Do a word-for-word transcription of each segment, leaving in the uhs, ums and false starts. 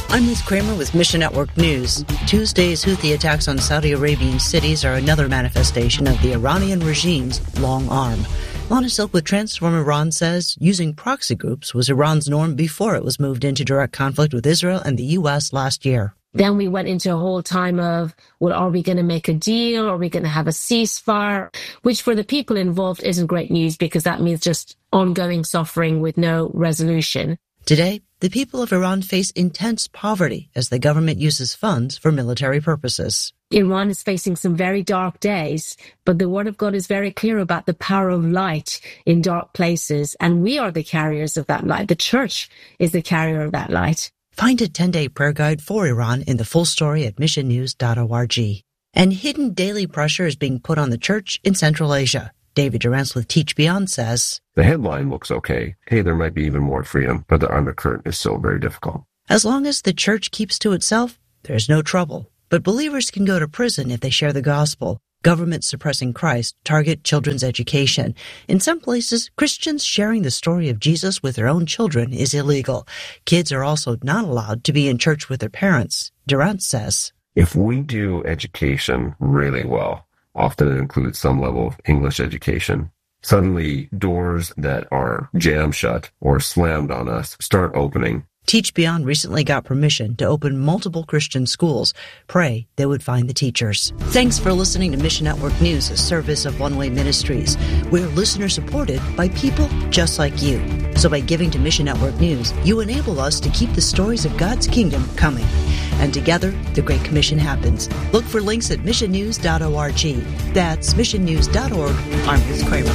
I'm Ruth Kramer with Mission Network News. Tuesday's Houthi attacks on Saudi Arabian cities are another manifestation of the Iranian regime's long arm. Lana Silk with Transform Iran says using proxy groups was Iran's norm before it was moved into direct conflict with Israel and the U S last year. Then we went into a whole time of, well, are we going to make a deal? Are we going to have a ceasefire? Which for the people involved isn't great news because that means just ongoing suffering with no resolution. Today, the people of Iran face intense poverty as the government uses funds for military purposes. Iran is facing some very dark days, but the Word of God is very clear about the power of light in dark places, and we are the carriers of that light. The church is the carrier of that light. Find a ten-day prayer guide for Iran in the full story at mission news dot org. And hidden daily pressure is being put on the church in Central Asia. David Durance with Teach Beyond says, the headline looks okay. Hey, there might be even more freedom, but the undercurrent is still very difficult. As long as the church keeps to itself, there's no trouble. But believers can go to prison if they share the gospel. Governments suppressing Christ target children's education. In some places, Christians sharing the story of Jesus with their own children is illegal. Kids are also not allowed to be in church with their parents. Durant says, if we do education really well, often it includes some level of English education, suddenly doors that are jammed shut or slammed on us start opening. Teach Beyond recently got permission to open multiple Christian schools. Pray they would find the teachers. Thanks for listening to Mission Network News, a service of One Way Ministries. We're listener supported by people just like you. So by giving to Mission Network News, you enable us to keep the stories of God's kingdom coming. And together, the Great Commission happens. Look for links at mission news dot org. That's mission news dot org. I'm Ruth Kramer.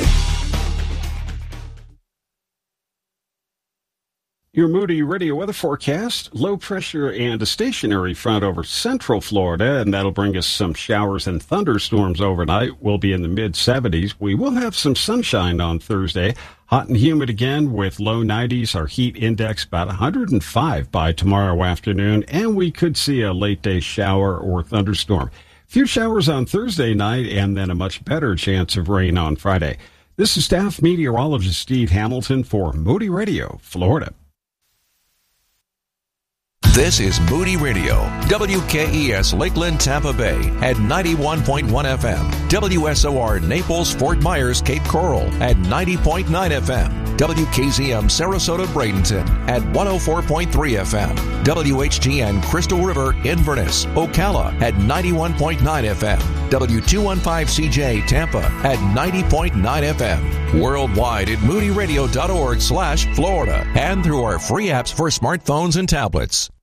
Your Moody Radio weather forecast, low pressure and a stationary front over central Florida, and that'll bring us some showers and thunderstorms overnight. We'll be in the mid seventies. We will have some sunshine on Thursday. Hot and humid again with low nineties. Our heat index about one hundred five by tomorrow afternoon, and we could see a late day shower or thunderstorm. Few showers on Thursday night, and then a much better chance of rain on Friday. This is staff meteorologist Steve Hamilton for Moody Radio, Florida. This is Moody Radio, W K E S Lakeland, Tampa Bay at ninety-one point one F M, W S O R Naples, Fort Myers, Cape Coral at ninety point nine F M, W K Z M Sarasota, Bradenton at one oh four point three F M, W H T N Crystal River, Inverness, Ocala at ninety-one point nine F M, W two fifteen C J Tampa at ninety point nine F M, worldwide at moody radio dot org slash Florida and through our free apps for smartphones and tablets.